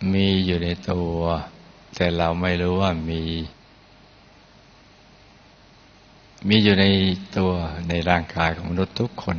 มีอยู่ในตัวแต่เราไม่รู้ว่ามีอยู่ในตัวในร่างกายของมนุษย์ทุกคน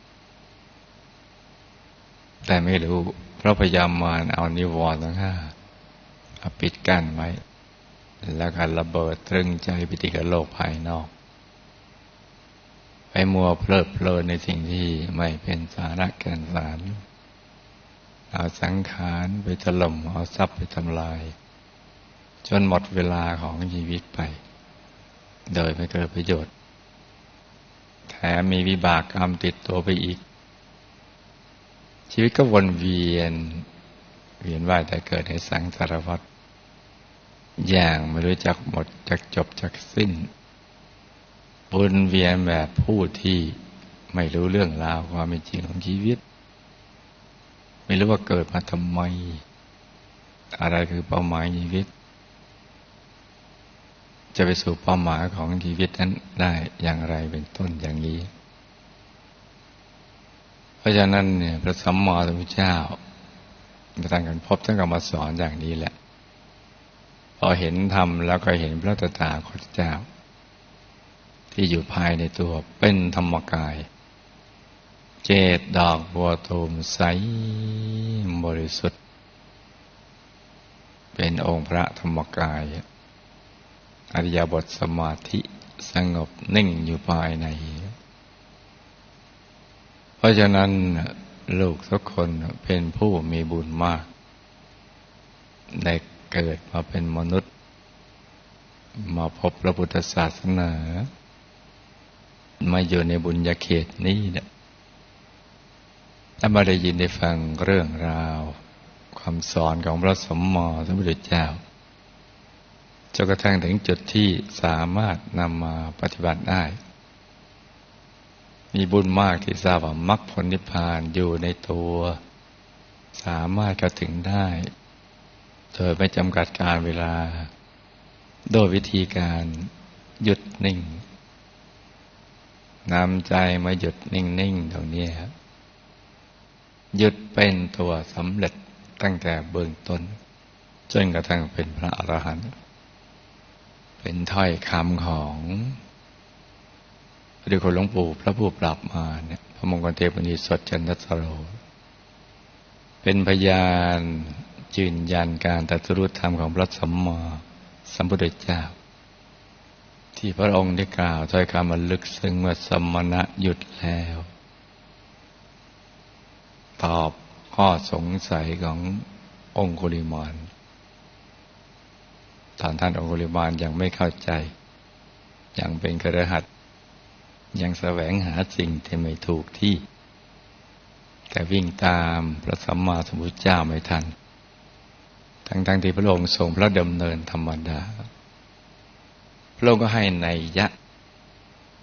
แต่ไม่รู้เพราะพยายามมารเอานิวรณ์ทั้งห้าปิดกั้นไว้แล้วก็ระเบิดตรึงใจไปติดกับโลกภายนอกไปมัวเพลิดเพลินในสิ่งที่ไม่เป็นสาระแก่นสารเอาสังขารไปถล่มเอาทรัพย์ไปทำลายจนหมดเวลาของชีวิตไปโดยไม่เกิดประโยชน์แถมมีวิบากกรรมติดตัวไปอีกชีวิตก็วนเวียนว่ายแต่เกิดในสังสารวัฏอย่างไม่รู้จักหมดจักจบจักสิ้นวนเวียนแบบผู้ที่ไม่รู้เรื่องราวความเป็นจริงของชีวิตไม่รู้ว่าเกิดมาทำไมอะไรคือเป้าหมายชีวิตจะไปสู่เป้าหมายของชีวิตนั้นได้อย่างไรเป็นต้นอย่างนี้เพราะฉะนั้นเนี่ยพระสัมมาสัมพุทธเจ้ามาตั้งกันพบท่านก็มาสอนอย่างนี้แหละพอเห็นธรรมแล้วก็เห็นพระตถาคตเจ้าที่อยู่ภายในตัวเป็นธรรมกายเจตดอกบัวตูมใสบริสุทธิ์เป็นองค์พระธรรมกายอริยบทสมาธิสงบนิ่งอยู่ภายในเพราะฉะนั้นลูกทุกคนเป็นผู้มีบุญมากได้เกิดมาเป็นมนุษย์มาพบพระพุทธศาสนามาอยู่ในบุญญาเขตนี้เนี่ยถ้ามาได้ยินได้ฟังเรื่องราวคำสอนของพระสัมมาสัมพุทธเจ้าจนกระทั่งถึงจุดที่สามารถนำมาปฏิบัติได้มีบุญมากที่ทราบว่ามรรคผลนิพพานอยู่ในตัวสามารถเข้าถึงได้โดยไม่จำกัดการเวลาโดยวิธีการหยุดนิ่งนำใจมาหยุดนิ่งๆตรงนี้ครับหยุดเป็นตัวสำเร็จตั้งแต่เบื้องต้นจนกระทั่งเป็นพระอรหันต์เป็นถ้อยคำของพระเดชคุณหลวงปู่พระผู้ปราบมารเนี่ยพระมงคลเทพมุนีสดจันทสโรเป็นพยานยืนยันการตรัสรู้ธรรมของพระสัมมาสัมพุทธเจ้าที่พระองค์ได้กล่าวถ้อยคำอันลึกซึ้งเมื่อสมณะหยุดแล้วตอบข้อสงสัยขององคุลิมานตอนท่านองคุลิมานยังไม่เข้าใจยังเป็นคฤหัสถ์ยังแสวงหาสิ่งที่ไม่ถูกที่แต่วิ่งตามพระสัมมาสัมพุทธเจ้าไม่ทันทั้งที่พระองค์ทรงพระดำเนินธรรมดาพระองค์ก็ให้นัยยะ